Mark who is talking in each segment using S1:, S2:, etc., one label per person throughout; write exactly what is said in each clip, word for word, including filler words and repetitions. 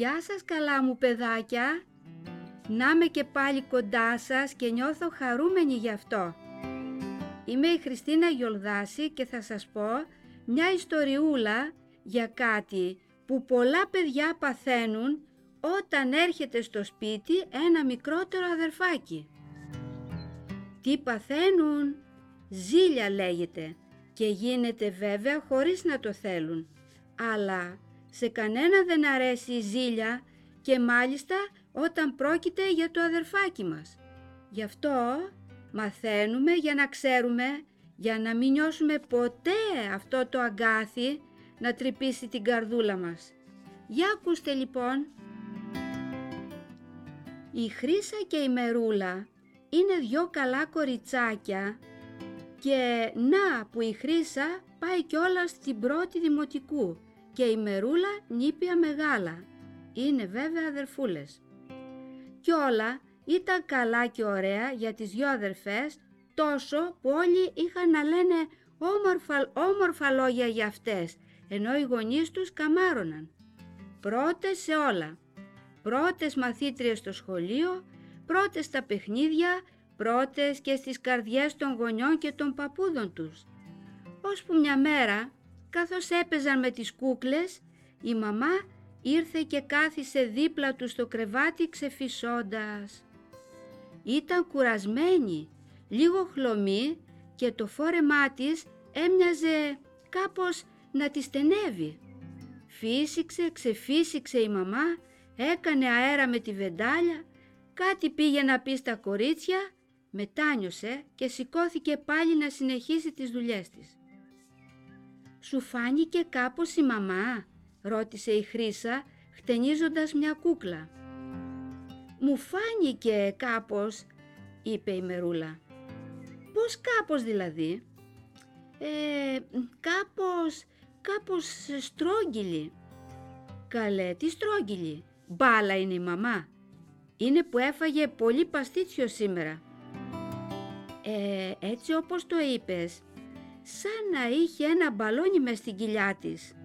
S1: Γεια σας καλά μου παιδάκια. Να είμαι και πάλι κοντά σας και νιώθω χαρούμενη γι' αυτό. Είμαι η Χριστίνα Γιολδάση και θα σας πω μια ιστοριούλα για κάτι που πολλά παιδιά παθαίνουν όταν έρχεται στο σπίτι ένα μικρότερο αδερφάκι. Τι παθαίνουν? Ζήλια λέγεται και γίνεται βέβαια χωρίς να το θέλουν. Αλλά σε κανένα δεν αρέσει η ζήλια και μάλιστα όταν πρόκειται για το αδερφάκι μας. Γι' αυτό μαθαίνουμε για να ξέρουμε, για να μην νιώσουμε ποτέ αυτό το αγκάθι να τρυπήσει την καρδούλα μας. Για ακούστε λοιπόν. Η Χρύσα και η Μερούλα είναι δυο καλά κοριτσάκια και να που η Χρύσα πάει κιόλας στην πρώτη δημοτικού και η Μερούλα νήπια μεγάλα. Είναι βέβαια αδερφούλες. Κι όλα ήταν καλά και ωραία για τις δυο αδερφές, τόσο που όλοι είχαν να λένε όμορφα, όμορφα λόγια για αυτές, ενώ οι γονείς τους καμάρωναν. Πρώτες σε όλα. Πρώτες μαθήτριες στο σχολείο, πρώτες στα παιχνίδια, πρώτες και στις καρδιές των γονιών και των παππούδων τους. Ώσπου μια μέρα, καθώς έπαιζαν με τις κούκλες, η μαμά ήρθε και κάθισε δίπλα του στο κρεβάτι ξεφυσώντας. Ήταν κουρασμένη, λίγο χλωμή και το φόρεμά της έμοιαζε κάπως να τη στενεύει. Φύσηξε, ξεφύσηξε η μαμά, έκανε αέρα με τη βεντάλια, κάτι πήγε να πει στα κορίτσια, μετάνιωσε και σηκώθηκε πάλι να συνεχίσει τις δουλειές της. «Σου φάνηκε κάπως η μαμά?» ρώτησε η Χρύσα χτενίζοντας μια κούκλα. «Μου φάνηκε κάπως», είπε η Μερούλα. «Πώς κάπως δηλαδή?» «Ε, κάπως, κάπως στρόγγυλη». «Καλέ, τι στρόγγυλη? Μπάλα είναι η μαμά. Είναι που έφαγε πολύ παστίτσιο σήμερα». «Ε, έτσι όπως το είπες, σαν να είχε ένα μπαλόνι μες στην κοιλιά της».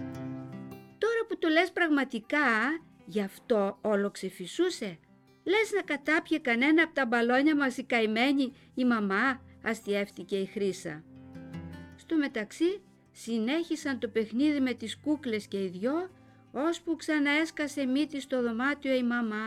S1: «Τώρα που το λες πραγματικά, γι' αυτό όλο ξεφυσούσε. Λες να κατάπιε κανένα από τα μπαλόνια μας η καημένη η μαμά?» αστιεύτηκε η Χρύσα. Στο μεταξύ συνέχισαν το παιχνίδι με τις κούκλες και οι δυο, ώσπου ξαναέσκασε μύτη στο δωμάτιο η μαμά.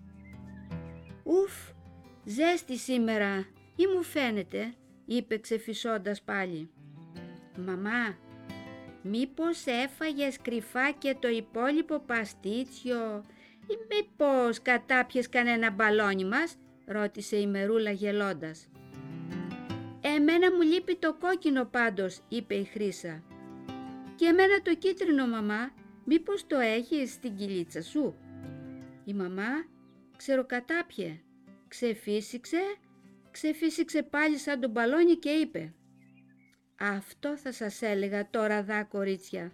S1: «Ουφ, ζέστη σήμερα ή μου φαίνεται?» είπε ξεφυσώντας πάλι. «Μαμά, μήπως έφαγες κρυφά και το υπόλοιπο παστίτσιο ή μήπως κατάπιες κανένα μπαλόνι μας?» ρώτησε η Μερούλα γελώντας. «Εμένα μου λείπει το κόκκινο πάντως», είπε η Χρύσα. «Και εμένα το κίτρινο, μαμά, μήπως το έχεις στην κοιλίτσα σου?» Η μαμά ξεροκατάπιε, ξεφύσηξε, ξεφύσηξε πάλι σαν το μπαλόνι και είπε «Αυτό θα σας έλεγα τώρα δα κορίτσια.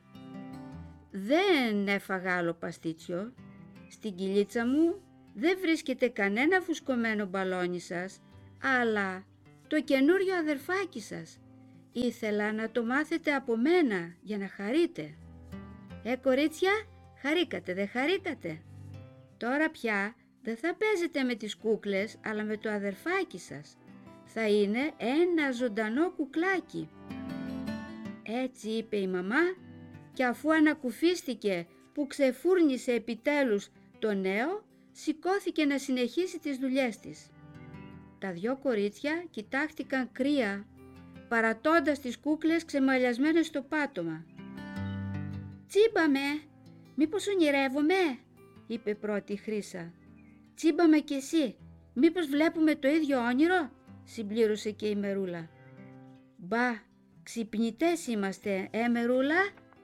S1: Δεν έφαγα άλλο παστίτσιο. Στην κοιλίτσα μου δεν βρίσκεται κανένα φουσκωμένο μπαλόνι σας, αλλά το καινούριο αδερφάκι σας. Ήθελα να το μάθετε από μένα για να χαρείτε». «Ε κορίτσια, χαρήκατε δεν χαρήκατε? Τώρα πια δεν θα παίζετε με τις κούκλες αλλά με το αδερφάκι σας. Θα είναι ένα ζωντανό κουκλάκι». Έτσι είπε η μαμά και αφού ανακουφίστηκε που ξεφούρνησε επιτέλους το νέο, σηκώθηκε να συνεχίσει τις δουλειές της. Τα δυο κορίτσια κοιτάχτηκαν κρύα, παρατώντας τις κούκλες ξεμαλιασμένες στο πάτωμα. «Τσίμπαμε, μήπως ονειρεύομαι?» είπε πρώτη η Χρύσα. «Τσίμπαμε κι εσύ, μήπως βλέπουμε το ίδιο όνειρο?» συμπλήρωσε και η Μερούλα. «Μπα, ξυπνητές είμαστε, ε Μερούλα?»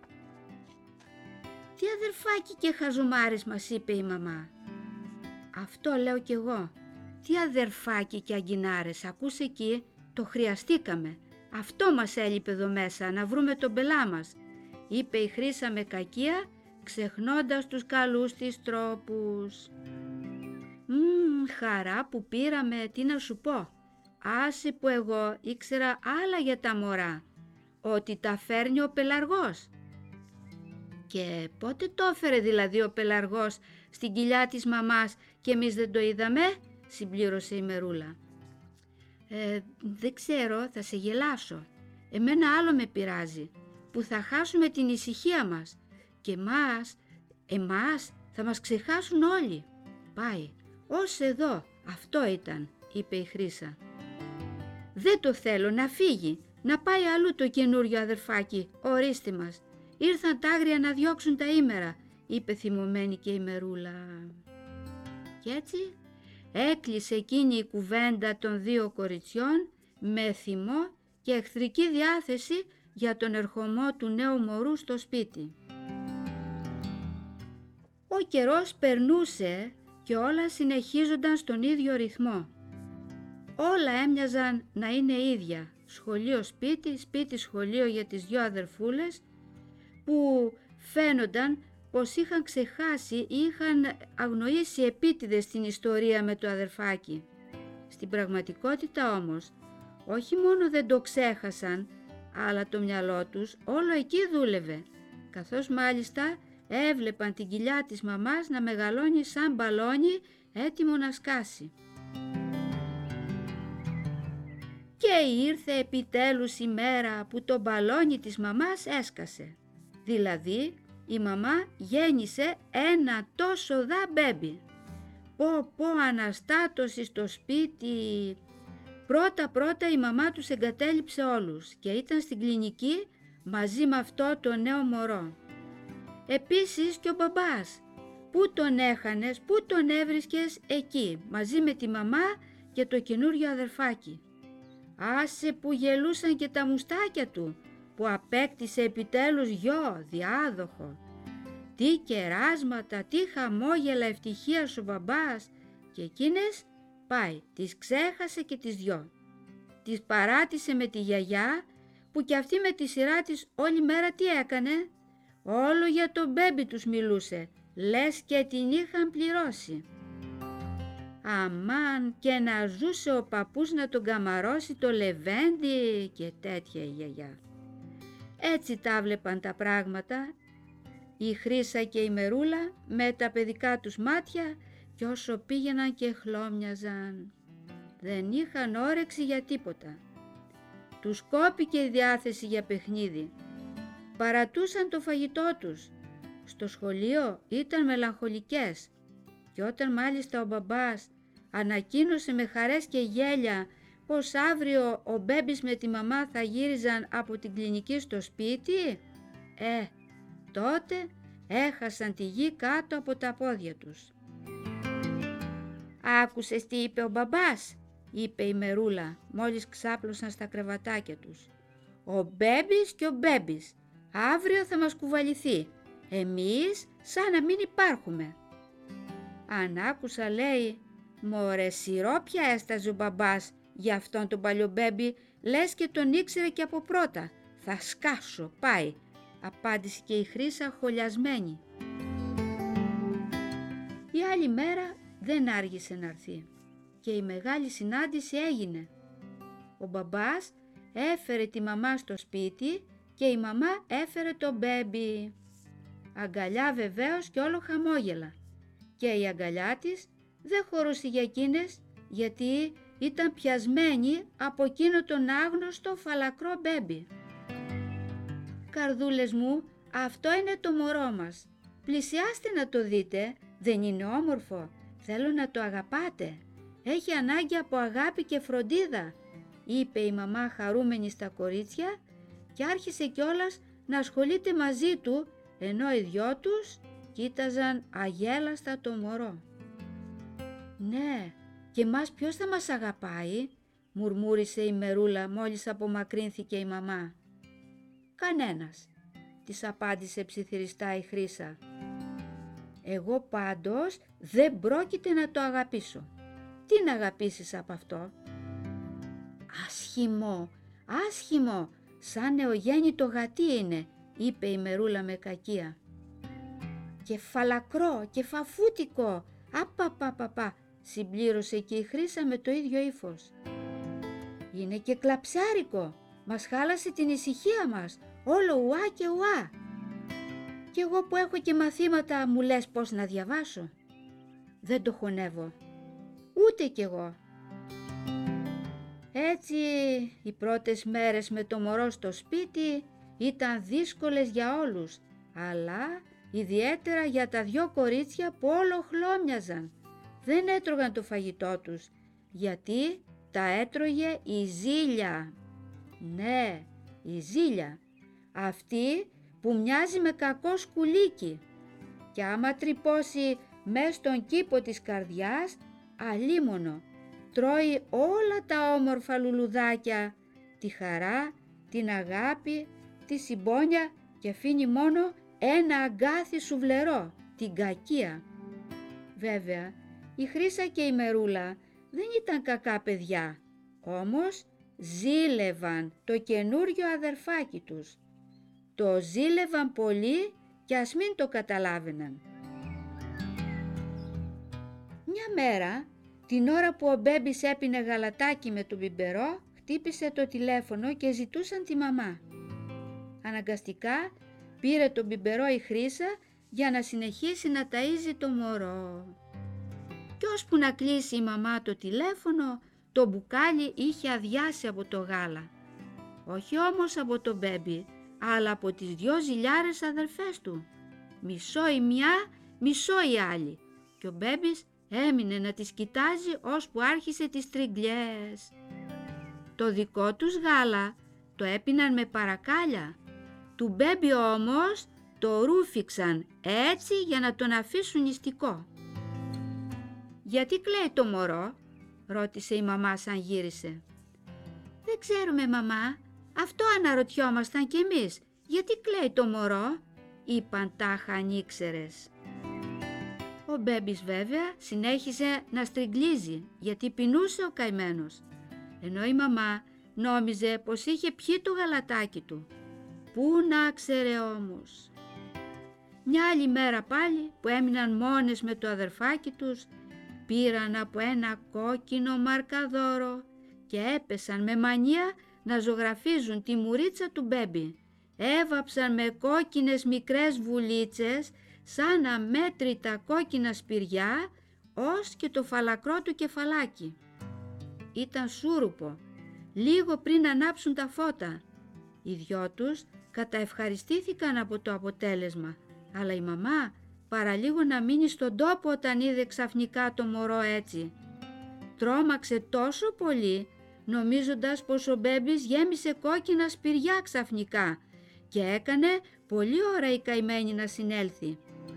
S1: «Τι αδερφάκι και χαζομάρες μας», είπε η μαμά. «Αυτό λέω κι εγώ. Τι αδερφάκι και αγκινάρες, ακούς εκεί, το χρειαστήκαμε. Αυτό μας έλειπε εδώ μέσα, να βρούμε τον μπελά μας», είπε η Χρύσα με κακία, ξεχνώντας τους καλούς της τρόπους. «Μμμ, χαρά που πήραμε, τι να σου πω. Άσε που εγώ ήξερα άλλα για τα μωρά, ότι τα φέρνει ο πελαργός». Και πότε το έφερε δηλαδή ο πελαργός στην κοιλιά της μαμάς και εμείς δεν το είδαμε, συμπλήρωσε η Μερούλα. Ε, δεν ξέρω, θα σε γελάσω. Εμένα άλλο με πειράζει, που θα χάσουμε την ησυχία μας και εμάς, εμάς θα μας ξεχάσουν όλοι. Πάει, ως εδώ, αυτό ήταν, είπε η Χρύσα. Δεν το θέλω, να φύγει, να πάει αλλού το καινούριο αδερφάκι, ορίστε μας. Ήρθαν τα άγρια να διώξουν τα ήμερα, είπε θυμωμένη και η Μερούλα. Κι έτσι έκλεισε εκείνη η κουβέντα των δύο κοριτσιών με θυμό και εχθρική διάθεση για τον ερχομό του νέου μωρού στο σπίτι. Ο καιρός περνούσε και όλα συνεχίζονταν στον ίδιο ρυθμό. Όλα έμοιαζαν να είναι ίδια, σχολείο σπίτι, σπίτι σχολείο για τις δυο αδερφούλες, που φαίνονταν πως είχαν ξεχάσει ή είχαν αγνοήσει επίτηδες την ιστορία με το αδερφάκι. Στην πραγματικότητα όμως, όχι μόνο δεν το ξέχασαν, αλλά το μυαλό τους όλο εκεί δούλευε, καθώς μάλιστα έβλεπαν την κοιλιά της μαμάς να μεγαλώνει σαν μπαλόνι έτοιμο να σκάσει. Και ήρθε επιτέλους η μέρα που το μπαλόνι της μαμάς έσκασε. Δηλαδή η μαμά γέννησε ένα τόσο δα μπέμπι. Πω πω αναστάτωση στο σπίτι. Πρώτα πρώτα η μαμά τους εγκατέλειψε όλους και ήταν στην κλινική μαζί με αυτό το νέο μωρό. Επίσης και ο μπαμπάς. Πού τον έχανες, πού τον έβρισκες? Εκεί, μαζί με τη μαμά και το καινούριο αδερφάκι. Άσε που γελούσαν και τα μουστάκια του, που απέκτησε επιτέλους γιο, διάδοχο. Τι κεράσματα, τι χαμόγελα ευτυχίας ο μπαμπάς, και εκείνες πάει, τις ξέχασε και τις δυο. Τις παράτησε με τη γιαγιά, που κι αυτή με τη σειρά της όλη μέρα τι έκανε? Όλο για το μπέμπι τους μιλούσε, λες και την είχαν πληρώσει. Αμάν, και να ζούσε ο παππούς να τον καμαρώσει το λεβέντι και τέτοια η γιαγιά. Έτσι τα βλέπαν τα πράγματα η Χρύσα και η Μερούλα με τα παιδικά τους μάτια, και όσο πήγαιναν και χλώμιαζαν. Δεν είχαν όρεξη για τίποτα. Τους κόπηκε η διάθεση για παιχνίδι. Παρατούσαν το φαγητό τους. Στο σχολείο ήταν μελαγχολικές, και όταν μάλιστα ο μπαμπάς ανακοίνωσε με χαρές και γέλια πως αύριο ο μπέμπης με τη μαμά θα γύριζαν από την κλινική στο σπίτι, ε, τότε έχασαν τη γη κάτω από τα πόδια τους. «Άκουσες τι είπε ο μπαμπάς?» είπε η Μερούλα μόλις ξάπλωσαν στα κρεβατάκια τους. «Ο μπέμπης και ο μπέμπης, αύριο θα μας κουβαληθεί, εμείς σαν να μην υπάρχουμε». «Αν άκουσα», λέει, «μωρέ σιρόπια έσταζε ο μπαμπάς για αυτόν τον παλιό μπέμπη, λες και τον ήξερε και από πρώτα. Θα σκάσω, πάει», απάντησε και η Χρύσα χολιασμένη. Η άλλη μέρα δεν άργησε να έρθει και η μεγάλη συνάντηση έγινε. Ο μπαμπάς έφερε τη μαμά στο σπίτι και η μαμά έφερε το μπέμπι. Αγκαλιά βεβαίως και όλο χαμόγελα. Και η αγκαλιά της δεν χωρούσε για εκείνες, γιατί ήταν πιασμένη από εκείνο τον άγνωστο φαλακρό μπέμπι. «Καρδούλες μου, αυτό είναι το μωρό μας. Πλησιάστε να το δείτε, δεν είναι όμορφο? Θέλω να το αγαπάτε. Έχει ανάγκη από αγάπη και φροντίδα», είπε η μαμά χαρούμενη στα κορίτσια, και άρχισε κιόλας να ασχολείται μαζί του, ενώ οι δυο τους κοίταζαν αγέλαστα το μωρό. «Ναι, και μας ποιος θα μας αγαπάει?» μουρμούρισε η Μερούλα μόλις απομακρύνθηκε η μαμά. «Κανένας», της απάντησε ψιθυριστά η Χρύσα. «Εγώ πάντως δεν πρόκειται να το αγαπήσω». «Τι να αγαπήσεις από αυτό?» «Άσχημο, άσχημο, σαν νεογέννητο γατί είναι», είπε η Μερούλα με κακία. «Και φαλακρό και φαφούτικο, απαπαπαπα», συμπλήρωσε και η Χρύσα με το ίδιο ύφος. «Είναι και κλαψάρικο, μας χάλασε την ησυχία μας, όλο ουά και ουά». Κι εγώ που έχω και μαθήματα μου λες πώς να διαβάσω. Δεν το χωνεύω. Ούτε κι εγώ. Έτσι οι πρώτες μέρες με το μωρό στο σπίτι ήταν δύσκολες για όλους, αλλά ιδιαίτερα για τα δυο κορίτσια που όλο χλώμιαζαν. Δεν έτρωγαν το φαγητό τους, γιατί τα έτρωγε η Ζήλια. Ναι, η Ζήλια, αυτή που μοιάζει με κακό σκουλίκι. Και άμα τρυπώσει μες στον κήπο της καρδιάς, αλίμονο, τρώει όλα τα όμορφα λουλουδάκια, τη χαρά, την αγάπη, τη συμπόνια και αφήνει μόνο ένα αγκάθι σουβλερό, την κακία. Βέβαια, η Χρύσα και η Μερούλα δεν ήταν κακά παιδιά, όμως ζήλευαν το καινούριο αδερφάκι τους. Το ζήλευαν πολύ κι ας μην το καταλάβαιναν. Μια μέρα, την ώρα που ο Μπέμπης έπινε γαλατάκι με τον μπιμπερό, χτύπησε το τηλέφωνο και ζητούσαν τη μαμά. Αναγκαστικά πήρε τον μπιμπερό η Χρύσα για να συνεχίσει να ταΐζει το μωρό. Κι ώσπου να κλείσει η μαμά το τηλέφωνο, το μπουκάλι είχε αδειάσει από το γάλα. Όχι όμως από τον Μπέμπη, αλλά από τις δυο ζηλιάρες αδερφές του. Μισό η μια, μισό η άλλη. Και ο Μπέμπης έμεινε να τις κοιτάζει ώσπου άρχισε τις τριγκλιές. Το δικό τους γάλα το έπιναν με παρακάλια. Του Μπέμπη όμως το ρούφηξαν έτσι για να τον αφήσουν νηστικό. «Γιατί κλαίει το μωρό?» ρώτησε η μαμά σαν γύρισε. «Δεν ξέρουμε, μαμά, αυτό αναρωτιόμασταν κι εμείς. Γιατί κλαίει το μωρό?» είπαν τάχα αν ήξερες. Ο Μπέμπης βέβαια συνέχιζε να στριγκλίζει γιατί πεινούσε ο καημένος, ενώ η μαμά νόμιζε πως είχε πιει το γαλατάκι του. Πού να ξέρε όμως. Μια άλλη μέρα πάλι που έμειναν μόνες με το αδερφάκι τους, πήραν από ένα κόκκινο μαρκαδόρο και έπεσαν με μανία να ζωγραφίζουν τη μουρίτσα του Μπέμπη. Έβαψαν με κόκκινες μικρές βουλίτσες σαν αμέτρητα κόκκινα σπηριά ως και το φαλακρό του κεφαλάκι. Ήταν σούρουπο, λίγο πριν ανάψουν τα φώτα. Οι δυο τους καταευχαριστήθηκαν από το αποτέλεσμα, αλλά η μαμά παραλίγο να μείνει στον τόπο όταν είδε ξαφνικά το μωρό έτσι. Τρόμαξε τόσο πολύ, νομίζοντας πως ο Μπέμπης γέμισε κόκκινα σπηριά ξαφνικά και έκανε πολλή ώρα η καημένη να συνέλθει.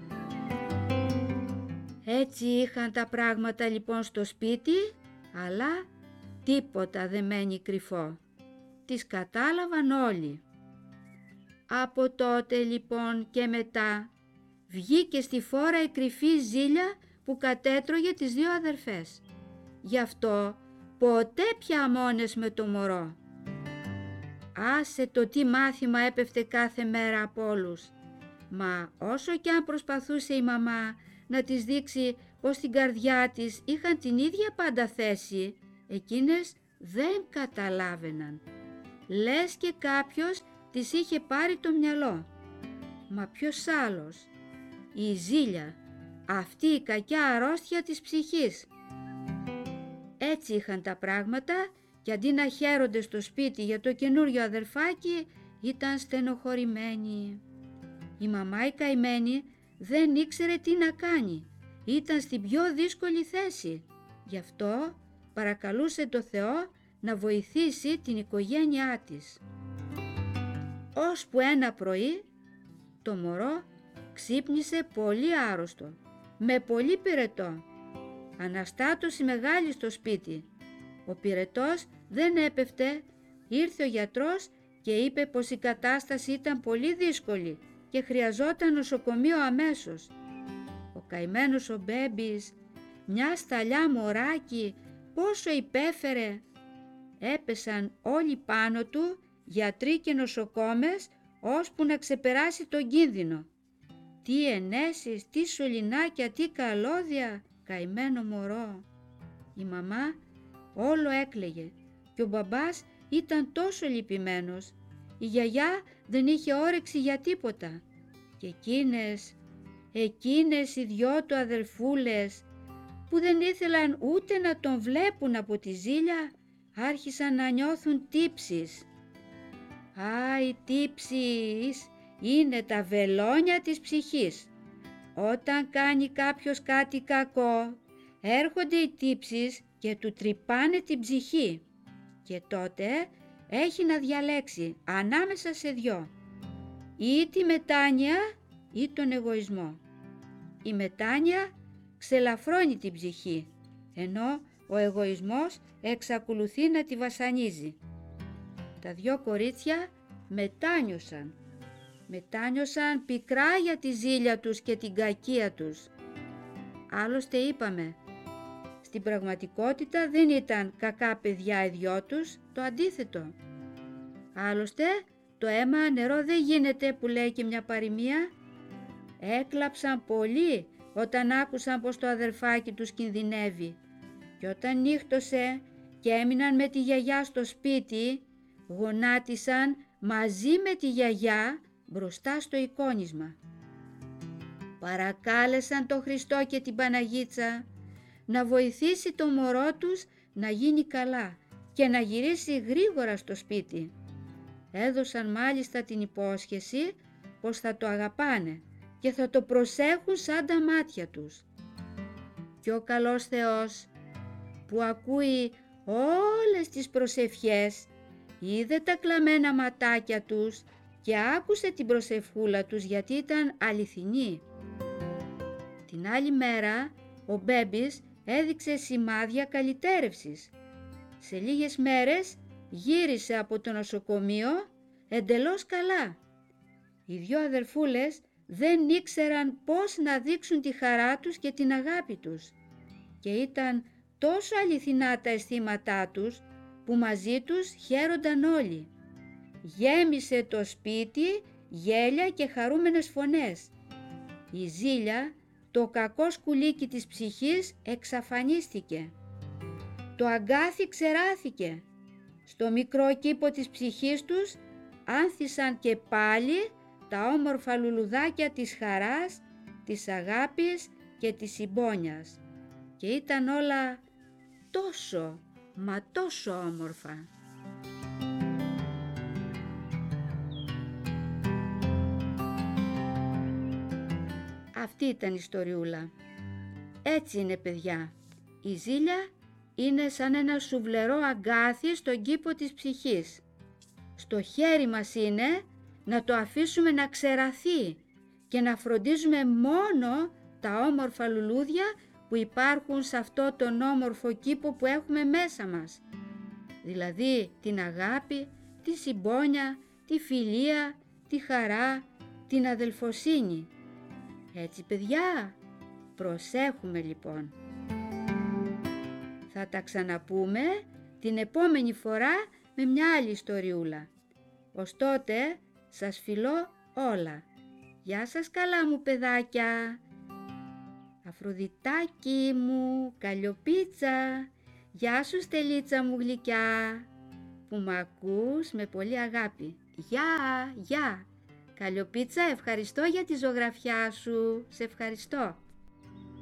S1: Έτσι είχαν τα πράγματα λοιπόν στο σπίτι, αλλά τίποτα δεν μένει κρυφό. Τις κατάλαβαν όλοι. Από τότε λοιπόν και μετά βγήκε στη φόρα η κρυφή Ζήλια που κατέτρωγε τις δύο αδερφές. Γι' αυτό ποτέ πια μόνες με το μωρό. Άσε το τι μάθημα έπεφτε κάθε μέρα από όλους. Μα όσο κι αν προσπαθούσε η μαμά να της δείξει πως στην καρδιά της είχαν την ίδια πάντα θέση, εκείνες δεν καταλάβαιναν. Λες και κάποιος της είχε πάρει το μυαλό. Μα ποιος άλλος? Η Ζήλια, αυτή η κακιά αρρώστια της ψυχής. Έτσι είχαν τα πράγματα και αντί να χαίρονται στο σπίτι για το καινούριο αδερφάκι, ήταν στενοχωρημένοι. Η μαμά η καημένη δεν ήξερε τι να κάνει. Ήταν στην πιο δύσκολη θέση. Γι' αυτό παρακαλούσε το Θεό να βοηθήσει την οικογένειά της. Ώσπου ένα πρωί το μωρό ξύπνησε πολύ άρρωστο, με πολύ πυρετό. Αναστάτωση μεγάλη στο σπίτι. Ο πυρετός δεν έπεφτε, ήρθε ο γιατρός και είπε πως η κατάσταση ήταν πολύ δύσκολη και χρειαζόταν νοσοκομείο αμέσως. Ο καημένος ο Μπέμπης, μια σταλιά μωράκι, πόσο υπέφερε. Έπεσαν όλοι πάνω του, γιατροί και νοσοκόμες, ώσπου να ξεπεράσει τον κίνδυνο. Τι ενέσεις, τι σωληνάκια, τι καλώδια, καημένο μωρό. Η μαμά όλο έκλαιγε και ο μπαμπάς ήταν τόσο λυπημένος. Η γιαγιά δεν είχε όρεξη για τίποτα Και εκείνες, εκείνες οι δυο του αδελφούλες που δεν ήθελαν ούτε να τον βλέπουν από τη ζήλια, άρχισαν να νιώθουν τύψεις. Α, οι τύψεις είναι τα βελόνια της ψυχής. Όταν κάνει κάποιος κάτι κακό, έρχονται οι τύψεις και του τρυπάνε την ψυχή. Και τότε έχει να διαλέξει ανάμεσα σε δυο, ή τη μετάνοια ή τον εγωισμό. Η μετάνοια ξελαφρώνει την ψυχή, ενώ ο εγωισμός εξακολουθεί να τη βασανίζει. Τα δυο κορίτσια μετάνιωσαν. Μετάνιωσαν πικρά για τη ζήλια τους και την κακία τους. Άλλωστε είπαμε, στην πραγματικότητα δεν ήταν κακά παιδιά οι δυο τους, το αντίθετο. Άλλωστε το αίμα νερό δεν γίνεται που λέει και μια παροιμία. Έκλαψαν πολύ όταν άκουσαν πως το αδερφάκι τους κινδυνεύει, και όταν νύχτωσε και έμειναν με τη γιαγιά στο σπίτι, γονάτισαν μαζί με τη γιαγιά μπροστά στο εικόνισμα. Παρακάλεσαν τον Χριστό και την Παναγίτσα να βοηθήσει το μωρό τους να γίνει καλά και να γυρίσει γρήγορα στο σπίτι. Έδωσαν μάλιστα την υπόσχεση πως θα το αγαπάνε και θα το προσέχουν σαν τα μάτια τους. Και ο καλός Θεός που ακούει όλες τις προσευχές είδε τα κλαμμένα ματάκια τους και άκουσε την προσευχούλα τους, γιατί ήταν αληθινή. Την άλλη μέρα ο Μπέμπης έδειξε σημάδια καλυτέρευσης. Σε λίγες μέρες γύρισε από το νοσοκομείο εντελώς καλά. Οι δυο αδερφούλες δεν ήξεραν πώς να δείξουν τη χαρά τους και την αγάπη τους, και ήταν τόσο αληθινά τα αισθήματά τους που μαζί τους χαίρονταν όλοι. Γέμισε το σπίτι γέλια και χαρούμενες φωνές. Η ζήλια, το κακό σκουλίκι της ψυχής, εξαφανίστηκε. Το αγκάθι ξεράθηκε. Στο μικρό κήπο της ψυχής τους άνθησαν και πάλι τα όμορφα λουλουδάκια της χαράς, της αγάπης και της συμπόνιας, και ήταν όλα τόσο, μα τόσο όμορφα. Αυτή ήταν η ιστοριούλα. Έτσι είναι, παιδιά. Η ζήλια είναι σαν ένα σουβλερό αγκάθι στον κήπο της ψυχής. Στο χέρι μας είναι να το αφήσουμε να ξεραθεί και να φροντίζουμε μόνο τα όμορφα λουλούδια που υπάρχουν σε αυτό τον όμορφο κήπο που έχουμε μέσα μας. Δηλαδή την αγάπη, τη συμπόνια, τη φιλία, τη χαρά, την αδελφοσύνη. Έτσι, παιδιά, προσέχουμε λοιπόν. Θα τα ξαναπούμε την επόμενη φορά με μια άλλη ιστοριούλα. Ως τότε σας φιλώ όλα. Γεια σας καλά μου παιδάκια. Αφροδιτάκι μου, Καλλιοπίτσα. Γεια σου Στελίτσα μου γλυκιά, που μ' ακούς με πολύ αγάπη. Γεια, γεια. Καλλιοπίτσα, ευχαριστώ για τη ζωγραφιά σου. Σε ευχαριστώ.